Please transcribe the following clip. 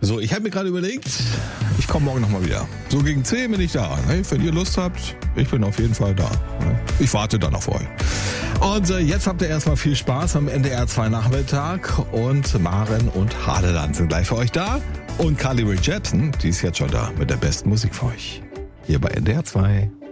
So, ich habe mir gerade überlegt, ich komme morgen nochmal wieder. So gegen 10 bin ich da. Wenn ihr Lust habt, ich bin auf jeden Fall da. Ich warte dann auf euch. Und jetzt habt ihr erstmal viel Spaß am NDR 2 Nachmittag. Und Maren und Hadeland sind gleich für euch da. Und Carly Rae Jepsen, die ist jetzt schon da mit der besten Musik für euch. Hier bei NDR 2.